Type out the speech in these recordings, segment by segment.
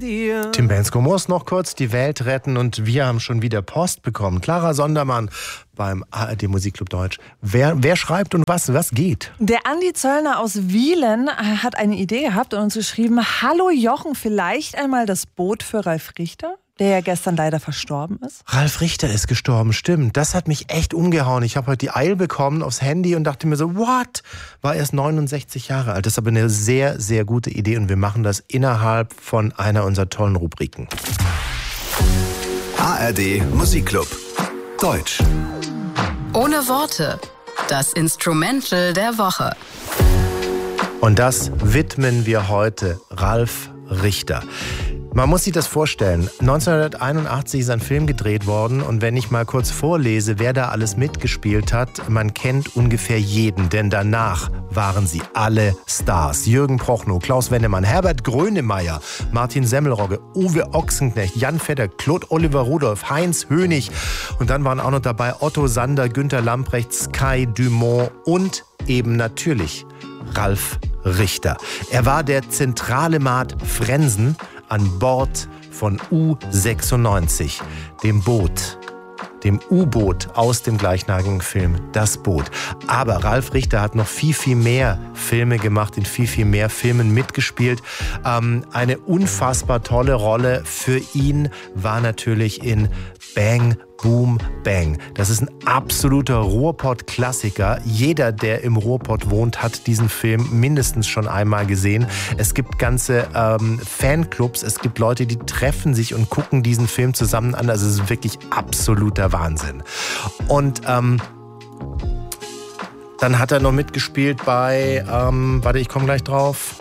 dir. Tim Bensko muss noch kurz die Welt retten und wir haben schon wieder Post bekommen. Clara Sondermann beim ARD Musikclub Deutsch. Wer schreibt und was geht? Der Andi Zöllner aus Wielen hat eine Idee gehabt und uns geschrieben: Hallo Jochen, vielleicht einmal das Boot für Ralf Richter, der ja gestern leider verstorben ist. Ralf Richter ist gestorben, stimmt. Das hat mich echt umgehauen. Ich habe heute die Eil bekommen aufs Handy und dachte mir so, what? War erst 69 Jahre alt. Das ist aber eine sehr, sehr gute Idee und wir machen das innerhalb von einer unserer tollen Rubriken. ARD Musikclub Deutsch. Ohne Worte. Das Instrumental der Woche. Und das widmen wir heute Ralf Richter. Man muss sich das vorstellen. 1981 ist ein Film gedreht worden und wenn ich mal kurz vorlese, wer da alles mitgespielt hat, man kennt ungefähr jeden, denn danach waren sie alle Stars. Jürgen Prochnow, Klaus Wendemann, Herbert Grönemeyer, Martin Semmelrogge, Uwe Ochsenknecht, Jan Vetter, Claude Oliver Rudolph, Heinz Hönig und dann waren auch noch dabei Otto Sander, Günter Lamprecht, Kai Dumont und eben natürlich Ralf Richter. Er war der zentrale Maat Frensen an Bord von U96, dem U-Boot aus dem gleichnamigen Film Das Boot. Aber Ralf Richter hat noch viel, viel mehr Filme gemacht, in viel, viel mehr Filmen mitgespielt. Eine unfassbar tolle Rolle für ihn war natürlich in Bang Boom Bang. Das ist ein absoluter Ruhrpott-Klassiker. Jeder, der im Ruhrpott wohnt, hat diesen Film mindestens schon einmal gesehen. Es gibt ganze Fanclubs, es gibt Leute, die treffen sich und gucken diesen Film zusammen an. Also es ist wirklich absoluter Wahnsinn. Und dann hat er noch mitgespielt bei, ich komme gleich drauf.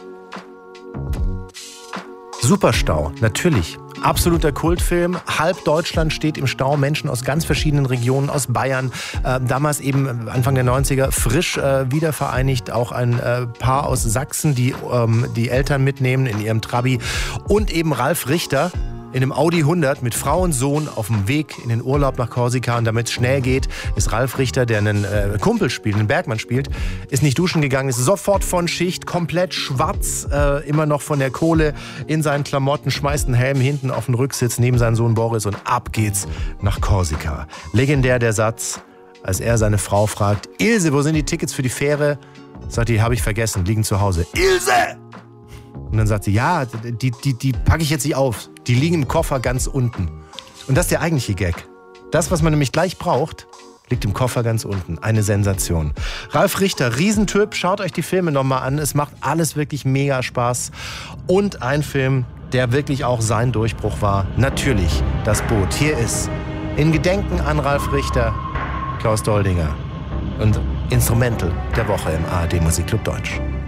Superstau, natürlich. Absoluter Kultfilm. Halb Deutschland steht im Stau. Menschen aus ganz verschiedenen Regionen, aus Bayern. Damals eben Anfang der 90er frisch wiedervereinigt. Auch ein Paar aus Sachsen, die die Eltern mitnehmen in ihrem Trabi. Und eben Ralf Richter in einem Audi 100 mit Frau und Sohn auf dem Weg in den Urlaub nach Korsika. Und damit es schnell geht, ist Ralf Richter, der einen Kumpel spielt, einen Bergmann spielt, ist nicht duschen gegangen, ist sofort von Schicht, komplett schwarz, immer noch von der Kohle in seinen Klamotten, schmeißt einen Helm hinten auf den Rücksitz neben seinen Sohn Boris und ab geht's nach Korsika. Legendär der Satz, als er seine Frau fragt: Ilse, wo sind die Tickets für die Fähre? Sagt die, habe ich vergessen, liegen zu Hause. Ilse! Und dann sagt sie, ja, die packe ich jetzt nicht auf. Die liegen im Koffer ganz unten. Und das ist der eigentliche Gag. Das, was man nämlich gleich braucht, liegt im Koffer ganz unten. Eine Sensation. Ralf Richter, Riesentyp. Schaut euch die Filme nochmal an. Es macht alles wirklich mega Spaß. Und ein Film, der wirklich auch sein Durchbruch war. Natürlich Das Boot. Hier ist in Gedenken an Ralf Richter Klaus Doldinger und Instrumental der Woche im ARD Musikclub Deutsch.